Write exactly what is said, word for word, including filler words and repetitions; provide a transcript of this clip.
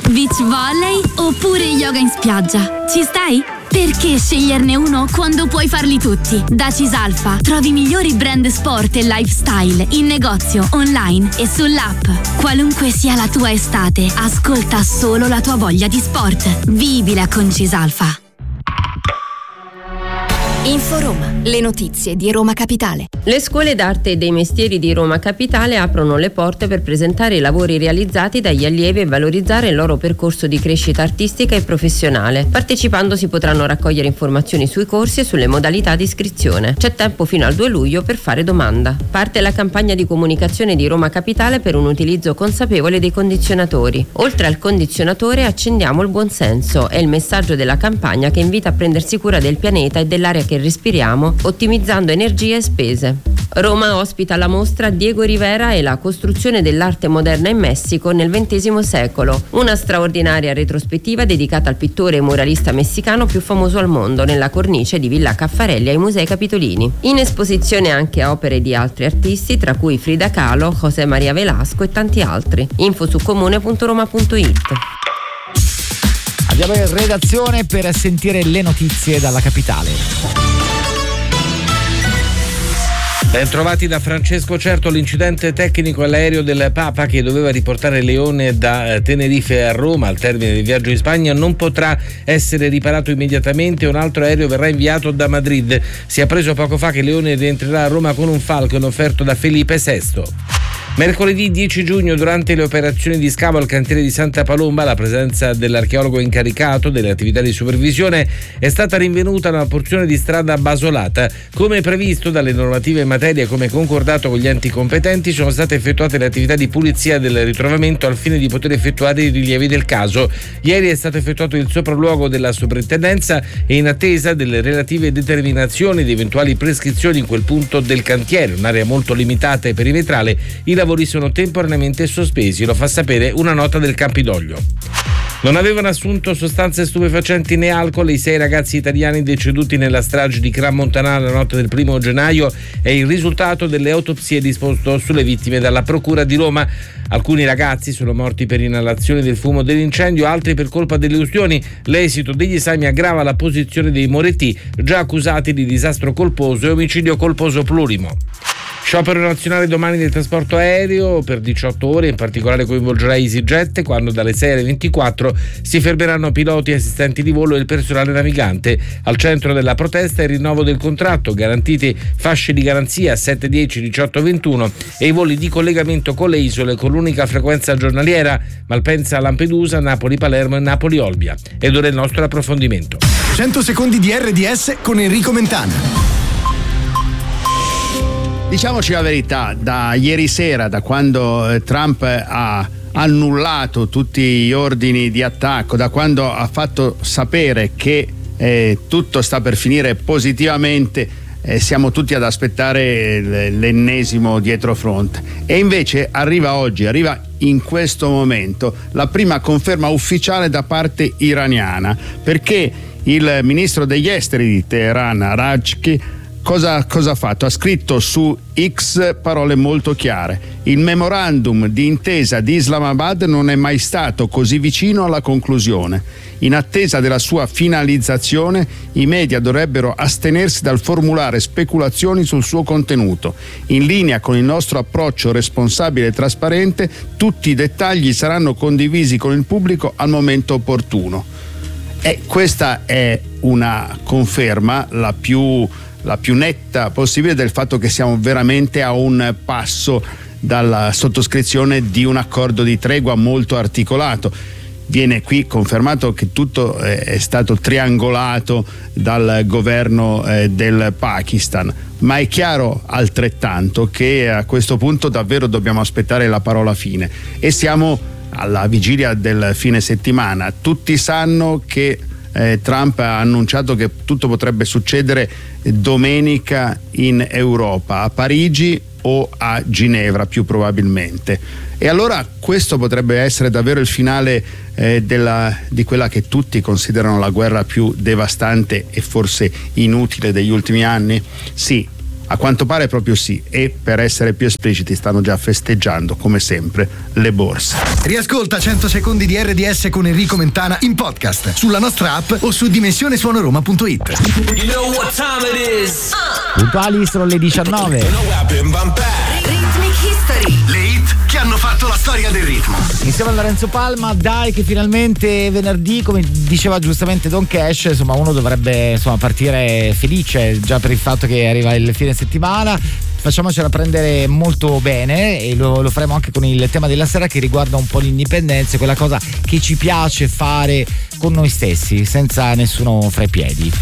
beach volley oppure yoga in spiaggia. Ci stai? Perché sceglierne uno quando puoi farli tutti? Da Cisalfa trovi i migliori brand sport e lifestyle in negozio, online e sull'app. Qualunque sia la tua estate, ascolta solo la tua voglia di sport. Vivila con Cisalfa. Inforoma, le notizie di Roma Capitale. Le scuole d'arte e dei mestieri di Roma Capitale aprono le porte per presentare i lavori realizzati dagli allievi e valorizzare il loro percorso di crescita artistica e professionale. Partecipando si potranno raccogliere informazioni sui corsi e sulle modalità di iscrizione. C'è tempo fino al due luglio per fare domanda. Parte la campagna di comunicazione di Roma Capitale per un utilizzo consapevole dei condizionatori. Oltre al condizionatore accendiamo il buonsenso. È il messaggio della campagna che invita a prendersi cura del pianeta e dell'aria che respiriamo, ottimizzando energie e spese. Roma ospita la mostra Diego Rivera e la costruzione dell'arte moderna in Messico nel ventesimo secolo, una straordinaria retrospettiva dedicata al pittore e muralista messicano più famoso al mondo, nella cornice di Villa Caffarelli ai Musei Capitolini. In esposizione anche opere di altri artisti, tra cui Frida Kahlo, José María Velasco e tanti altri. Info su comune punto roma punto it. Andiamo in redazione per sentire le notizie dalla capitale. Ben trovati da Francesco Certo. L'incidente tecnico all'aereo del Papa che doveva riportare Leone da Tenerife a Roma al termine del viaggio in Spagna non potrà essere riparato immediatamente. Un altro aereo verrà inviato da Madrid. Si è appreso poco fa che Leone rientrerà a Roma con un Falcon offerto da Felipe sesto. Mercoledì dieci giugno, durante le operazioni di scavo al cantiere di Santa Palomba, la presenza dell'archeologo incaricato delle attività di supervisione, è stata rinvenuta una porzione di strada basolata. Come previsto dalle normative in materia e come concordato con gli enti competenti, sono state effettuate le attività di pulizia del ritrovamento al fine di poter effettuare i rilievi del caso. Ieri è stato effettuato il sopralluogo della soprintendenza e in attesa delle relative determinazioni di eventuali prescrizioni in quel punto del cantiere, un'area molto limitata e perimetrale. I lavori sono temporaneamente sospesi, lo fa sapere una nota del Campidoglio. Non avevano assunto sostanze stupefacenti né alcol i sei ragazzi italiani deceduti nella strage di Crans-Montana la notte del primo gennaio è il risultato delle autopsie disposto sulle vittime dalla Procura di Roma. Alcuni ragazzi sono morti per inalazione del fumo dell'incendio, altri per colpa delle ustioni. L'esito degli esami aggrava la posizione dei Moretti, già accusati di disastro colposo e omicidio colposo plurimo. Sciopero nazionale domani del trasporto aereo per diciotto ore, in particolare coinvolgerà EasyJet, quando dalle sei alle ventiquattro si fermeranno piloti, assistenti di volo e il personale navigante. Al centro della protesta è il rinnovo del contratto, garantite fasce di garanzia sette dieci diciotto ventuno e i voli di collegamento con le isole con l'unica frequenza giornaliera, Malpensa Lampedusa, Napoli Palermo e Napoli Olbia. Ed ora il nostro approfondimento. cento secondi di R D S con Enrico Mentana. Diciamoci la verità, da ieri sera, da quando Trump ha annullato tutti gli ordini di attacco, da quando ha fatto sapere che eh, tutto sta per finire positivamente, eh, siamo tutti ad aspettare l'ennesimo dietrofront. E invece arriva oggi, arriva in questo momento la prima conferma ufficiale da parte iraniana, perché il ministro degli esteri di Teheran, Arachki, Cosa, cosa ha fatto? Ha scritto su X parole molto chiare: il memorandum di intesa di Islamabad non è mai stato così vicino alla conclusione. In attesa della sua finalizzazione, i media dovrebbero astenersi dal formulare speculazioni sul suo contenuto. In linea con il nostro approccio responsabile e trasparente, tutti i dettagli saranno condivisi con il pubblico al momento opportuno. E questa è una conferma, la più la più netta possibile, del fatto che siamo veramente a un passo dalla sottoscrizione di un accordo di tregua molto articolato. Viene qui confermato che tutto è stato triangolato dal governo del Pakistan, ma è chiaro altrettanto che a questo punto davvero dobbiamo aspettare la parola fine e siamo alla vigilia del fine settimana. Tutti sanno che Eh, Trump ha annunciato che tutto potrebbe succedere domenica in Europa, a Parigi o a Ginevra più probabilmente. E allora questo potrebbe essere davvero il finale eh, della, di quella che tutti considerano la guerra più devastante e forse inutile degli ultimi anni? Sì, A quanto pare proprio sì, e per essere più espliciti stanno già festeggiando come sempre le borse. Riascolta cento secondi di R D S con Enrico Mentana in podcast sulla nostra app o su dimensione suono roma punto it. You know what time it is. Puntuali sono le diciannove. Rhythmic History, le hit che hanno fatto la storia del ritmo. Insieme a Lorenzo Palma, dai che finalmente venerdì, come diceva giustamente Don Cash, insomma uno dovrebbe insomma partire felice già per il fatto che arriva il fine settimana. Facciamocela prendere molto bene e lo, lo faremo anche con il tema della sera che riguarda un po' l'indipendenza, quella cosa che ci piace fare con noi stessi senza nessuno fra i piedi.